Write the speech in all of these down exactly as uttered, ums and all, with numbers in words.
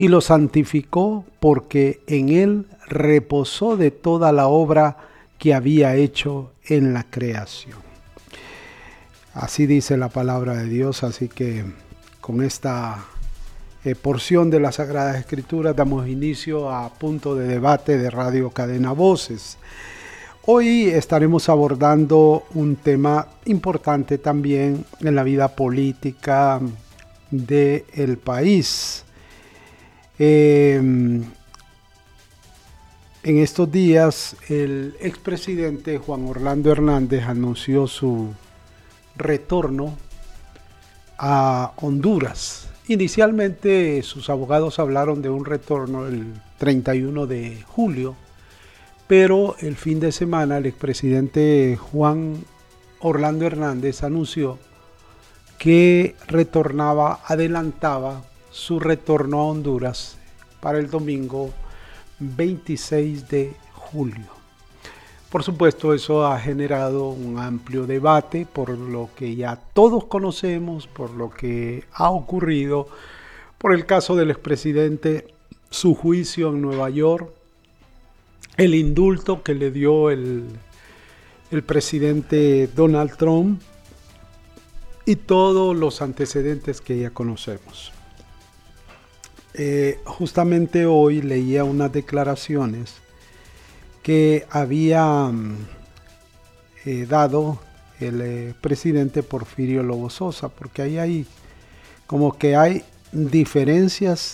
y lo santificó porque en él reposó de toda la obra que había hecho en la creación. Así dice la palabra de Dios, así que con esta eh, porción de las Sagradas Escrituras damos inicio a Punto de Debate de Radio Cadena Voces. Hoy estaremos abordando un tema importante también en la vida política del país. Eh, en estos días el expresidente Juan Orlando Hernández anunció su retorno a Honduras. Inicialmente sus abogados hablaron de un retorno el treinta y uno de julio, pero el fin de semana el expresidente Juan Orlando Hernández anunció que retornaba, adelantaba su retorno a Honduras para el domingo veintiséis de julio. Por supuesto, eso ha generado un amplio debate por lo que ya todos conocemos, por lo que ha ocurrido, por el caso del expresidente, su juicio en Nueva York, el indulto que le dio el, el presidente Donald Trump y todos los antecedentes que ya conocemos. Eh, justamente hoy leía unas declaraciones que había eh, dado el eh, presidente Porfirio Lobo Sosa, porque ahí hay como que hay diferencias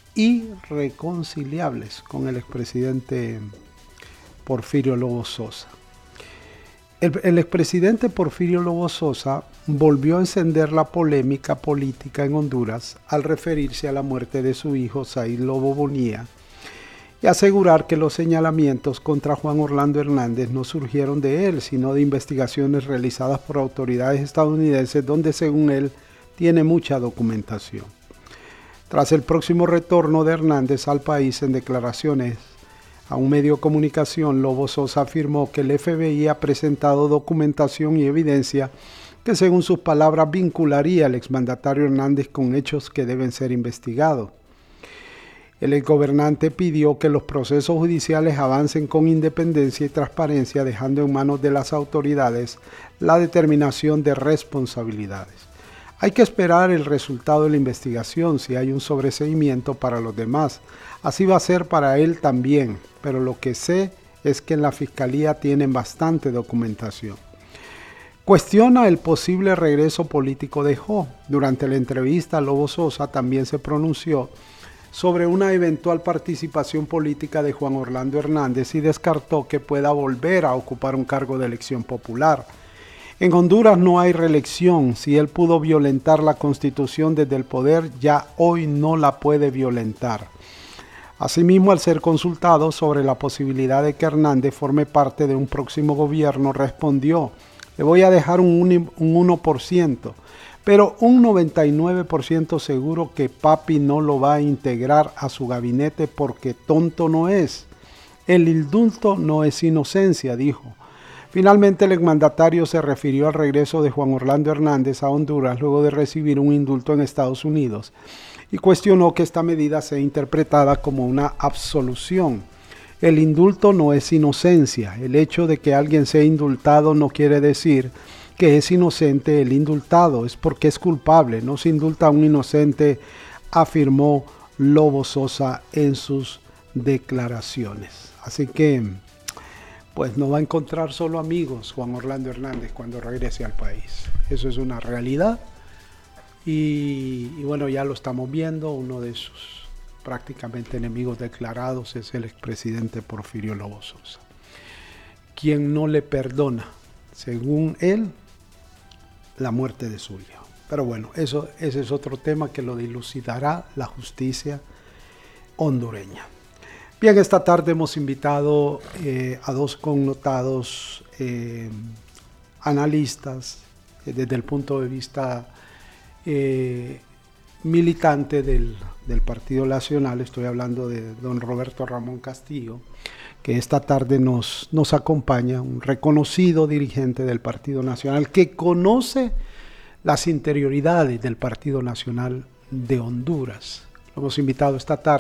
irreconciliables con el expresidente Porfirio Lobo Sosa. El, el expresidente Porfirio Lobo Sosa volvió a encender la polémica política en Honduras al referirse a la muerte de su hijo Said Lobo Bonilla y asegurar que los señalamientos contra Juan Orlando Hernández no surgieron de él, sino de investigaciones realizadas por autoridades estadounidenses donde, según él, tiene mucha documentación. Tras el próximo retorno de Hernández al país, en declaraciones a un medio de comunicación, Lobo Sosa afirmó que el F B I ha presentado documentación y evidencia que, según sus palabras, vincularía al exmandatario Hernández con hechos que deben ser investigados. El exgobernante pidió que los procesos judiciales avancen con independencia y transparencia, dejando en manos de las autoridades la determinación de responsabilidades. Hay que esperar el resultado de la investigación, si hay un sobreseimiento para los demás. Así va a ser para él también, pero lo que sé es que en la Fiscalía tienen bastante documentación. Cuestiona el posible regreso político de Jo. Durante la entrevista, Lobo Sosa también se pronunció sobre una eventual participación política de Juan Orlando Hernández y descartó que pueda volver a ocupar un cargo de elección popular. En Honduras no hay reelección. Si él pudo violentar la Constitución desde el poder, ya hoy no la puede violentar. Asimismo, al ser consultado sobre la posibilidad de que Hernández forme parte de un próximo gobierno, respondió: le voy a dejar un uno por ciento, pero un noventa y nueve por ciento seguro que papi no lo va a integrar a su gabinete porque tonto no es. El indulto no es inocencia, dijo. Finalmente, el exmandatario se refirió al regreso de Juan Orlando Hernández a Honduras luego de recibir un indulto en Estados Unidos y cuestionó que esta medida sea interpretada como una absolución. El indulto no es inocencia. El hecho de que alguien sea indultado no quiere decir que es inocente el indultado, es porque es culpable. No se indulta a un inocente, afirmó Lobo Sosa en sus declaraciones. Así que, pues no va a encontrar solo amigos Juan Orlando Hernández cuando regrese al país. Eso es una realidad. Y, y bueno, ya lo estamos viendo. Uno de sus prácticamente enemigos declarados es el expresidente Porfirio Lobo Sosa, quien no le perdona, según él, la muerte de su hijo. Pero bueno, eso, ese es otro tema que lo dilucidará la justicia hondureña. Bien, esta tarde hemos invitado eh, a dos connotados eh, analistas eh, desde el punto de vista eh, militante del, del Partido Nacional. Estoy hablando de don Roberto Ramón Castillo, que esta tarde nos, nos acompaña, un reconocido dirigente del Partido Nacional que conoce las interioridades del Partido Nacional de Honduras. Lo hemos invitado esta tarde